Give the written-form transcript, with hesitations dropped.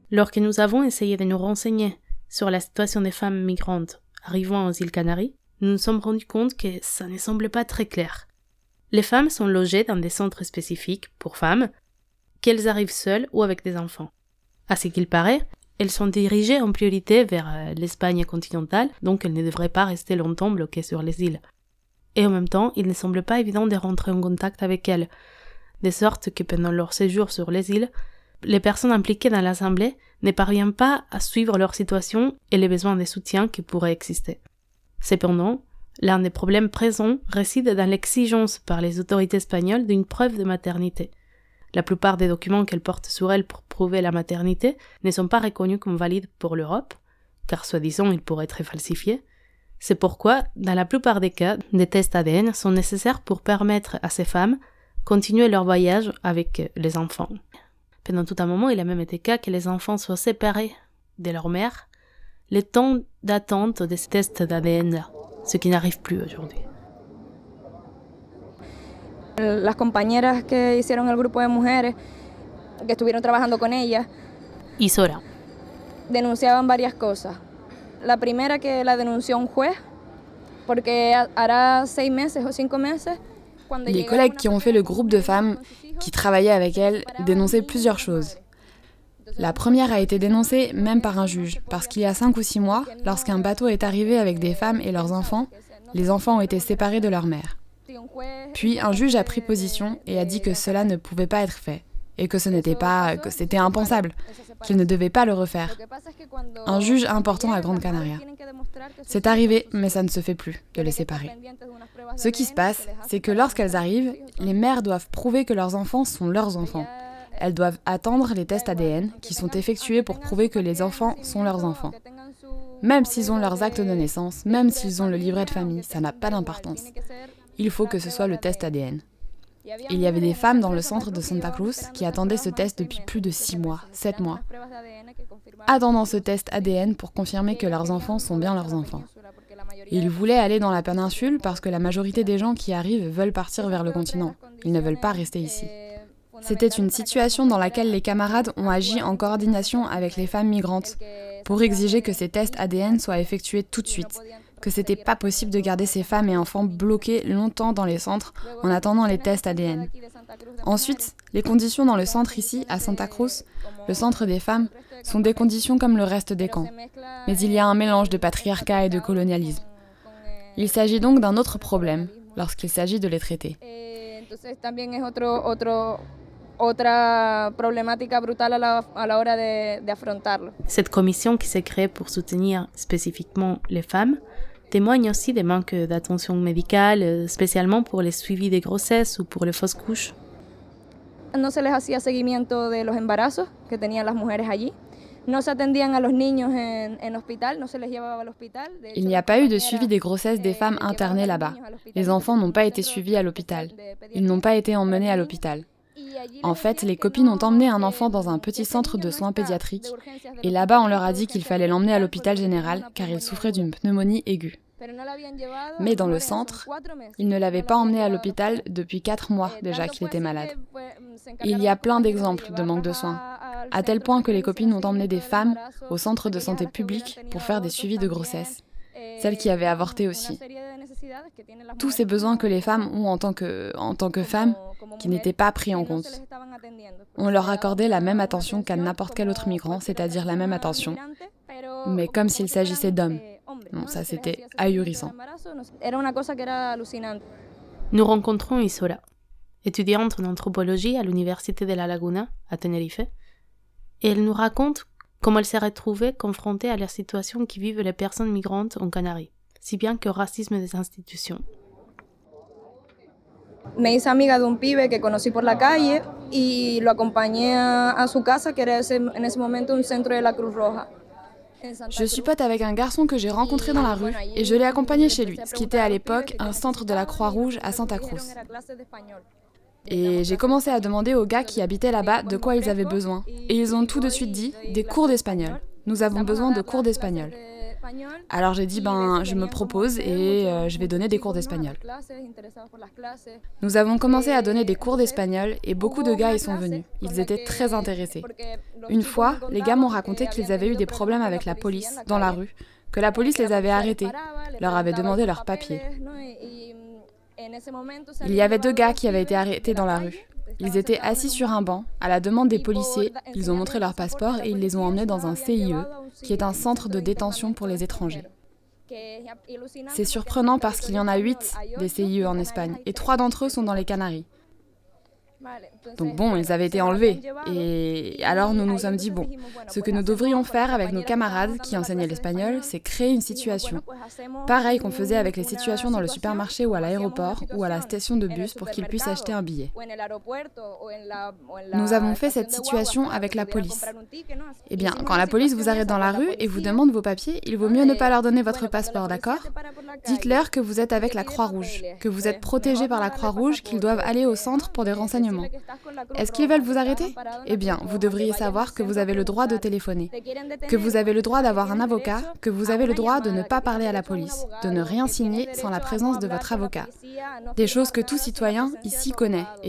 Lorsque nous avons essayé de nous renseigner sur la situation des femmes migrantes arrivant aux îles Canaries, nous nous sommes rendus compte que ça ne semble pas très clair. Les femmes sont logées dans des centres spécifiques pour femmes, qu'elles arrivent seules ou avec des enfants. À ce qu'il paraît, elles sont dirigées en priorité vers l'Espagne continentale, donc elles ne devraient pas rester longtemps bloquées sur les îles. Et en même temps, il ne semble pas évident de rentrer en contact avec elles, de sorte que pendant leur séjour sur les îles, les personnes impliquées dans l'Assemblée ne parviennent pas à suivre leur situation et les besoins de soutien qui pourraient exister. Cependant, l'un des problèmes présents réside dans l'exigence par les autorités espagnoles d'une preuve de maternité. La plupart des documents qu'elles portent sur elles pour prouver la maternité ne sont pas reconnus comme valides pour l'Europe, car soi-disant ils pourraient être falsifiés. C'est pourquoi, dans la plupart des cas, des tests ADN sont nécessaires pour permettre à ces femmes continuer leur voyage avec les enfants. Pendant tout un moment, il a même été cas que les enfants soient séparés de leur mère, le temps d'attente de ces tests d'ADN, ce qui n'arrive plus aujourd'hui. Las compañeras que hicieron el grupo de mujeres que estuvieron trabajando con ellas Isora. denunciaban varias cosas. La primera, que la denunció un juez, porque hará 6 meses o 5 meses. Les collègues qui ont fait le groupe de femmes qui travaillaient avec elles dénonçaient plusieurs choses. La première a été dénoncée même par un juge, parce qu'il y a 5 ou 6 mois, lorsqu'un bateau est arrivé avec des femmes et leurs enfants, les enfants ont été séparés de leur mère. Puis un juge a pris position et a dit que cela ne pouvait pas être fait, et que que c'était impensable, qu'il ne devait pas le refaire. Un juge important à Grande Canaria. C'est arrivé, mais ça ne se fait plus, de les séparer. Ce qui se passe, c'est que lorsqu'elles arrivent, les mères doivent prouver que leurs enfants sont leurs enfants. Elles doivent attendre les tests ADN qui sont effectués pour prouver que les enfants sont leurs enfants. Même s'ils ont leurs actes de naissance, même s'ils ont le livret de famille, ça n'a pas d'importance. Il faut que ce soit le test ADN. Il y avait des femmes dans le centre de Santa Cruz qui attendaient ce test depuis plus de 6 mois, 7 mois. Attendant ce test ADN pour confirmer que leurs enfants sont bien leurs enfants. Ils voulaient aller dans la péninsule parce que la majorité des gens qui arrivent veulent partir vers le continent. Ils ne veulent pas rester ici. C'était une situation dans laquelle les camarades ont agi en coordination avec les femmes migrantes pour exiger que ces tests ADN soient effectués tout de suite, que c'était pas possible de garder ces femmes et enfants bloqués longtemps dans les centres en attendant les tests ADN. Ensuite, les conditions dans le centre ici, à Santa Cruz, le centre des femmes, sont des conditions comme le reste des camps. Mais il y a un mélange de patriarcat et de colonialisme. Il s'agit donc d'un autre problème lorsqu'il s'agit de les traiter. Cette commission qui s'est créée pour soutenir spécifiquement les femmes témoigne aussi des manques d'attention médicale, spécialement pour les suivis des grossesses ou pour les fausses couches. No se les hacía seguimiento de los embarazos que tenían las mujeres allí. No se atendían a los niños en hospital, no se les llevaba al hospital. Il n'y a pas eu de suivi des grossesses des femmes internées là-bas. Les enfants n'ont pas été suivis à l'hôpital. Ils n'ont pas été emmenés à l'hôpital. En fait, les copines ont emmené un enfant dans un petit centre de soins pédiatriques et là-bas on leur a dit qu'il fallait l'emmener à l'hôpital général car il souffrait d'une pneumonie aiguë. Mais dans le centre, ils ne l'avaient pas emmené à l'hôpital depuis 4 mois déjà qu'il était malade. Il y a plein d'exemples de manque de soins, à tel point que les copines ont emmené des femmes au centre de santé public pour faire des suivis de grossesse, celles qui avaient avorté aussi. Tous ces besoins que les femmes ont en tant que femmes qui n'étaient pas pris en compte. On leur accordait la même attention qu'à n'importe quel autre migrant, c'est-à-dire la même attention, mais comme s'il s'agissait d'hommes. Non, ça c'était ahurissant. Nous rencontrons Isora, étudiante en anthropologie à l'université de La Laguna, à Tenerife, et elle nous raconte comment elle s'est retrouvée confrontée à la situation que vivent les personnes migrantes en Canaries, si bien qu'au racisme des institutions. Me hice amiga de un pibe que conocí por la calle y lo acompañé a su casa, que era en ese momento un centro de la Cruz Roja. Je suis pote avec un garçon que j'ai rencontré dans la rue et je l'ai accompagné chez lui, ce qui était à l'époque un centre de la Croix-Rouge à Santa Cruz. Et j'ai commencé à demander aux gars qui habitaient là-bas de quoi ils avaient besoin. Et ils ont tout de suite dit « des cours d'espagnol. Nous avons besoin de cours d'espagnol. » Alors j'ai dit, je me propose et je vais donner des cours d'espagnol. Nous avons commencé à donner des cours d'espagnol et beaucoup de gars y sont venus. Ils étaient très intéressés. Une fois, les gars m'ont raconté qu'ils avaient eu des problèmes avec la police dans la rue, que la police les avait arrêtés, leur avait demandé leurs papiers. Il y avait 2 gars qui avaient été arrêtés dans la rue. Ils étaient assis sur un banc. À la demande des policiers, ils ont montré leur passeport et ils les ont emmenés dans un CIE, qui est un centre de détention pour les étrangers. C'est surprenant parce qu'il y en a 8 des CIE en Espagne et 3 d'entre eux sont dans les Canaries. Donc ils avaient été enlevés. Et alors nous nous sommes dit, ce que nous devrions faire avec nos camarades qui enseignaient l'espagnol, c'est créer une situation. Pareil qu'on faisait avec les situations dans le supermarché ou à l'aéroport ou à la station de bus pour qu'ils puissent acheter un billet. Nous avons fait cette situation avec la police. Eh bien, quand la police vous arrête dans la rue et vous demande vos papiers, il vaut mieux ne pas leur donner votre passeport, d'accord ? Dites-leur que vous êtes avec la Croix-Rouge, que vous êtes protégés par la Croix-Rouge, qu'ils doivent aller au centre pour des renseignements. Est-ce qu'ils veulent vous arrêter ? Eh bien, vous devriez savoir que vous avez le droit de téléphoner, que vous avez le droit d'avoir un avocat, que vous avez le droit de ne pas parler à la police, de ne rien signer sans la présence de votre avocat. Des choses que tout citoyen ici connaît.